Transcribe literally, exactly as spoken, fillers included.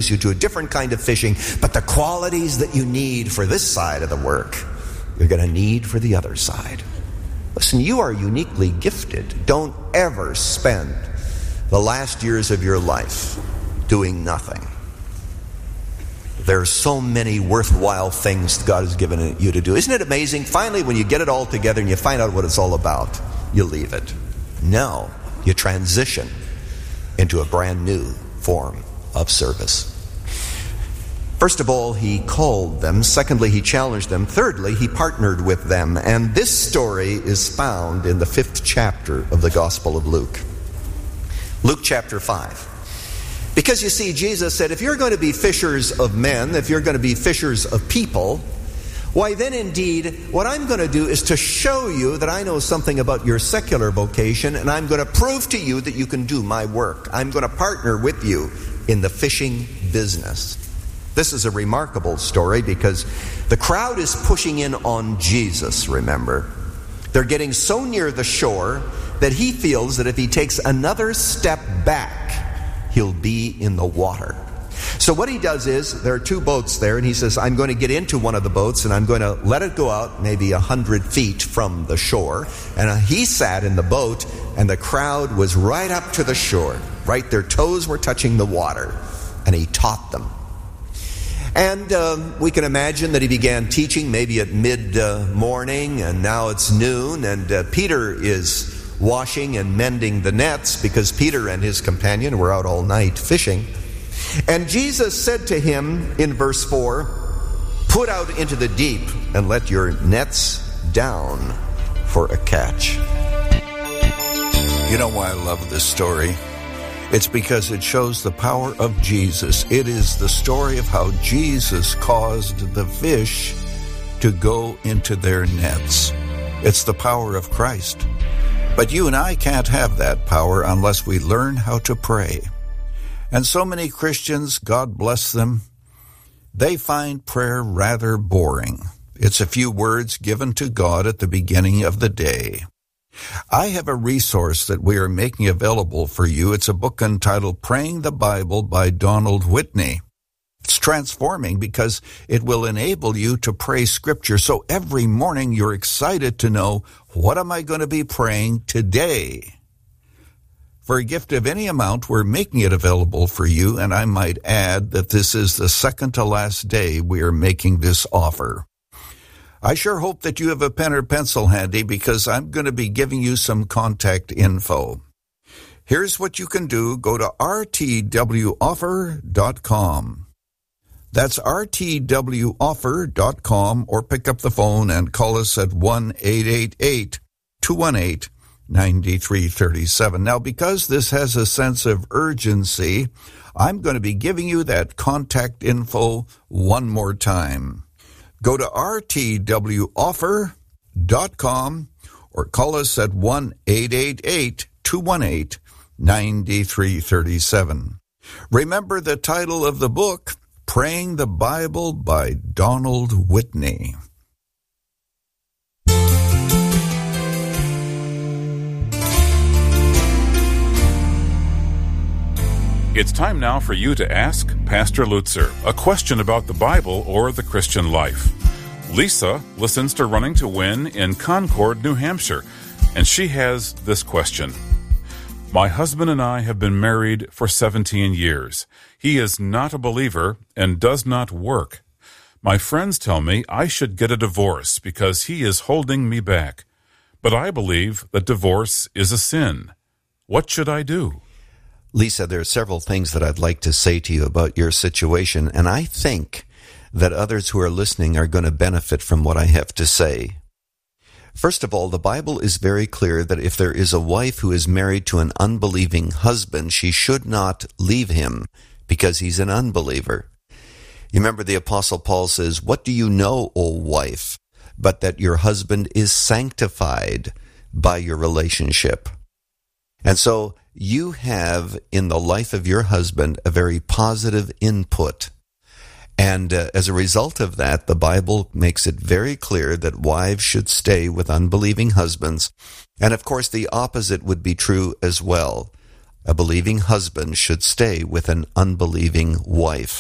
introduce you to a different kind of fishing, but the qualities that you need for this side of the work, you're going to need for the other side. Listen, you are uniquely gifted. Don't ever spend the last years of your life doing nothing. There are so many worthwhile things God has given you to do. Isn't it amazing? Finally, when you get it all together and you find out what it's all about, you leave it. No, you transition into a brand new form of service. First of all, he called them. Secondly, he challenged them. Thirdly, he partnered with them. And this story is found in the fifth chapter of the Gospel of Luke. Luke chapter five. Because you see, Jesus said, if you're going to be fishers of men, if you're going to be fishers of people, why then indeed, what I'm going to do is to show you that I know something about your secular vocation, and I'm going to prove to you that you can do my work. I'm going to partner with you in the fishing business. This is a remarkable story because the crowd is pushing in on Jesus, remember. They're getting so near the shore that he feels that if he takes another step back, he'll be in the water. So what he does is, there are two boats there, and he says, I'm going to get into one of the boats, and I'm going to let it go out maybe a hundred feet from the shore. And he sat in the boat, and the crowd was right up to the shore, right? Their toes were touching the water, and he taught them. And uh, we can imagine that he began teaching maybe at mid-morning, uh, and now it's noon, and uh, Peter is washing and mending the nets because Peter and his companion were out all night fishing. And Jesus said to him in verse four, put out into the deep and let your nets down for a catch. You know why I love this story? It's because it shows the power of Jesus. It is the story of how Jesus caused the fish to go into their nets. It's the power of Christ. But you and I can't have that power unless we learn how to pray. And so many Christians, God bless them, they find prayer rather boring. It's a few words given to God at the beginning of the day. I have a resource that we are making available for you. It's a book entitled Praying the Bible by Donald Whitney. It's transforming because it will enable you to pray Scripture. So every morning you're excited to know, what am I going to be praying today? For a gift of any amount, we're making it available for you, and I might add that this is the second to last day we are making this offer. I sure hope that you have a pen or pencil handy because I'm going to be giving you some contact info. Here's what you can do. Go to r t w offer dot com. That's r t w offer dot com, or pick up the phone and call us at one eight eight eight, two one eight, nine three three seven. Now, because this has a sense of urgency, I'm going to be giving you that contact info one more time. Go to r t w offer dot com or call us at one eight eight eight, two one eight, nine three three seven. Remember the title of the book, Praying the Bible by Donald Whitney. It's time now for you to ask Pastor Lutzer a question about the Bible or the Christian life. Lisa listens to Running to Win in Concord, New Hampshire, and she has this question. My husband and I have been married for seventeen years. He is not a believer and does not work. My friends tell me I should get a divorce because he is holding me back. But I believe that divorce is a sin. What should I do? Lisa, there are several things that I'd like to say to you about your situation, and I think that others who are listening are going to benefit from what I have to say. First of all, the Bible is very clear that if there is a wife who is married to an unbelieving husband, she should not leave him because he's an unbeliever. You remember the Apostle Paul says, "What do you know, O wife, but that your husband is sanctified by your relationship?" And so you have in the life of your husband a very positive input. And uh, as a result of that, the Bible makes it very clear that wives should stay with unbelieving husbands. And of course, the opposite would be true as well. A believing husband should stay with an unbelieving wife.